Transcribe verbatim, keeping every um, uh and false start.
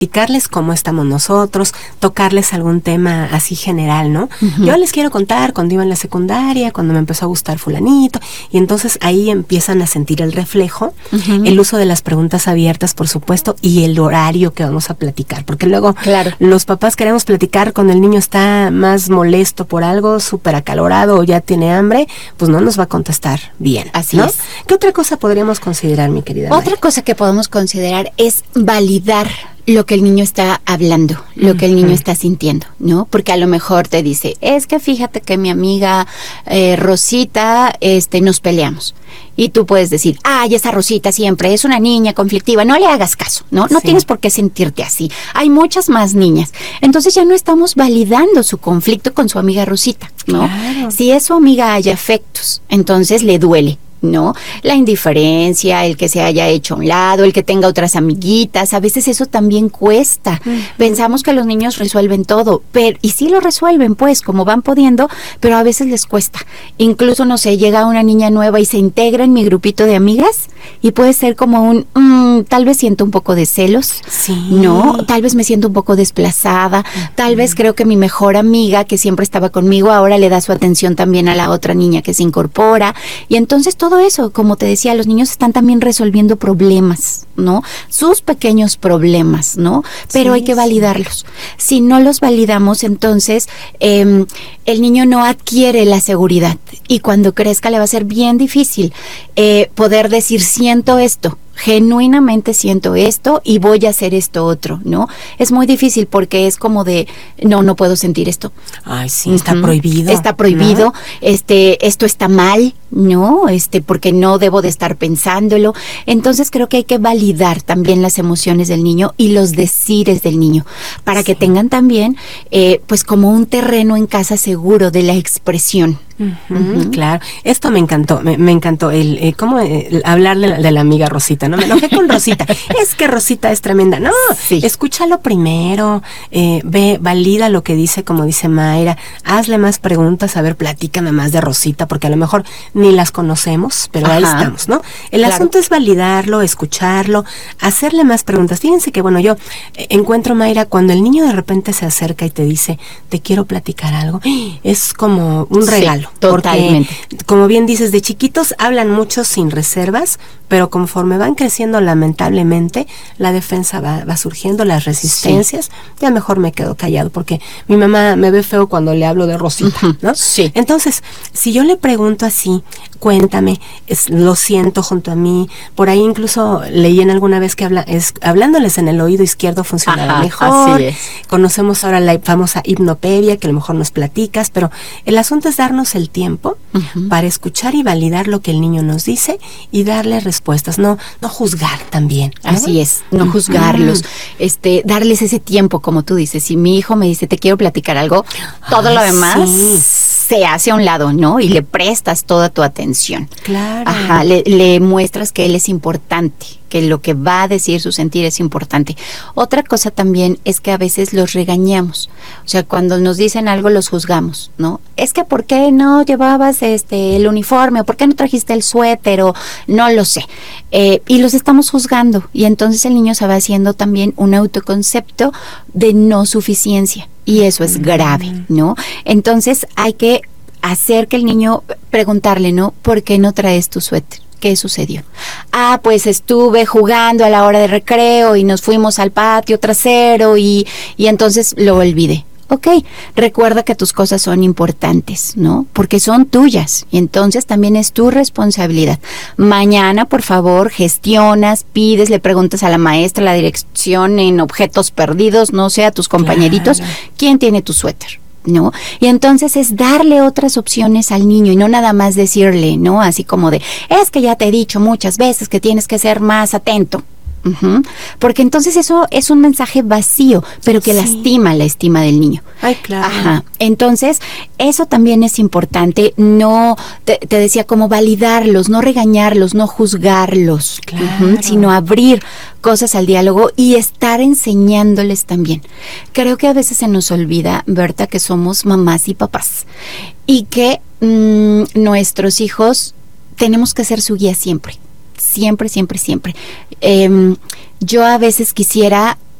platicarles cómo estamos nosotros, tocarles algún tema así general, ¿no? Uh-huh. Yo les quiero contar cuando iba en la secundaria, cuando me empezó a gustar fulanito, y entonces ahí empiezan a sentir el reflejo, uh-huh. el uso de las preguntas abiertas, por supuesto, y el horario que vamos a platicar, porque luego claro. los papás queremos platicar cuando el niño está más molesto por algo, súper acalorado o ya tiene hambre, pues no nos va a contestar bien. Así ¿no? es. ¿Qué otra cosa podríamos considerar, mi querida Otra Maya? cosa que podemos considerar es validar lo que el niño está hablando, lo que el niño está sintiendo, ¿no? Porque a lo mejor te dice, es que fíjate que mi amiga eh, Rosita, este, nos peleamos. Y tú puedes decir, ay, esa Rosita siempre es una niña conflictiva, no le hagas caso, ¿no? No sí. tienes por qué sentirte así. Hay muchas más niñas. Entonces ya no estamos validando su conflicto con su amiga Rosita, ¿no? Claro. Si es su amiga hay afectos, entonces le duele, ¿no? La indiferencia, el que se haya hecho a un lado, el que tenga otras amiguitas, a veces eso también cuesta. Uh-huh. Pensamos que los niños resuelven todo, pero y sí lo resuelven, pues, como van pudiendo, pero a veces les cuesta. Incluso, no sé, llega una niña nueva y se integra en mi grupito de amigas y puede ser como un, mmm, tal vez siento un poco de celos, sí. ¿no? Tal vez me siento un poco desplazada, uh-huh. tal vez creo que mi mejor amiga que siempre estaba conmigo ahora le da su atención también a la otra niña que se incorpora, y entonces todo Todo eso, como te decía, los niños están también resolviendo problemas, ¿no? Sus pequeños problemas, ¿no? Pero sí, hay que validarlos. Sí. Si no los validamos, entonces eh, el niño no adquiere la seguridad y cuando crezca le va a ser bien difícil eh, poder decir, siento esto, genuinamente siento esto y voy a hacer esto otro, ¿no? Es muy difícil porque es como de, no, no puedo sentir esto. Ay, sí, está uh-huh. prohibido. Está prohibido, ¿no? este, esto está mal, ¿no? Este, porque no debo de estar pensándolo. Entonces creo que hay que validar también las emociones del niño y los decires del niño, para sí. que tengan también, eh, pues como un terreno en casa seguro de la expresión. Uh-huh, uh-huh. Claro, esto me encantó, me, me encantó el, eh, cómo eh, hablar de la, de la amiga Rosita, no me enojé con Rosita, es que Rosita es tremenda, no, sí. escúchalo primero, eh, ve, valida lo que dice, como dice Mayra, hazle más preguntas, a ver, platícame más de Rosita, porque a lo mejor ni las conocemos, pero Ajá. ahí estamos, ¿no? El claro. asunto es validarlo, escucharlo, hacerle más preguntas. Fíjense que, bueno, yo eh, encuentro, Mayra, cuando el niño de repente se acerca y te dice, te quiero platicar algo, es como un regalo. Sí. Totalmente. Porque, como bien dices, de chiquitos hablan mucho sin reservas, pero conforme van creciendo, lamentablemente, la defensa va, va surgiendo, las resistencias, sí. ya mejor me quedo callado, porque mi mamá me ve feo cuando le hablo de Rosita, uh-huh. ¿no? Sí. Entonces, si yo le pregunto así, cuéntame, es, lo siento junto a mí, por ahí incluso leí en alguna vez que habla, es, hablándoles en el oído izquierdo funcionará Ajá, mejor, así es. Conocemos ahora la famosa hipnopedia, que a lo mejor nos platicas, pero el asunto es darnos el tiempo uh-huh. para escuchar y validar lo que el niño nos dice y darle respuestas, no no juzgar también, ¿no? Así es, no uh-huh. juzgarlos, este, darles ese tiempo, como tú dices. Si mi hijo me dice, te quiero platicar algo, todo Ay, lo demás sí. se hace a un lado, ¿no? Y le prestas toda tu atención. Claro. Ajá, le, le muestras que él es importante, que lo que va a decir, su sentir es importante. Otra cosa también es que a veces los regañamos. O sea, cuando nos dicen algo los juzgamos, ¿no? Es que ¿por qué no llevabas este el uniforme? ¿O por qué no trajiste el suéter? O no lo sé. Eh, y los estamos juzgando. Y entonces el niño se va haciendo también un autoconcepto de no suficiencia. Y eso es grave, ¿no? Entonces hay que hacer que el niño, preguntarle, ¿no? ¿Por qué no traes tu suéter? ¿Qué sucedió? Ah, pues estuve jugando a la hora de recreo y nos fuimos al patio trasero y, y entonces lo olvidé. Ok, recuerda que tus cosas son importantes, ¿no? Porque son tuyas y entonces también es tu responsabilidad. Mañana, por favor, gestionas, pides, le preguntas a la maestra la dirección en objetos perdidos, no sé, a tus compañeritos, claro. ¿quién tiene tu suéter? ¿No? Y entonces es darle otras opciones al niño y no nada más decirle, ¿no? Así como de, es que ya te he dicho muchas veces que tienes que ser más atento. Uh-huh. Porque entonces eso es un mensaje vacío, pero que sí. lastima la estima del niño. Ay, claro. Ajá. Entonces, eso también es importante, no, te, te decía, como validarlos, no regañarlos, no juzgarlos, claro. uh-huh, sino abrir cosas al diálogo y estar enseñándoles también. Creo que a veces se nos olvida, Berta, que somos mamás y papás y que mmm, nuestros hijos tenemos que ser su guía siempre. Siempre, siempre, siempre. Eh, yo a veces quisiera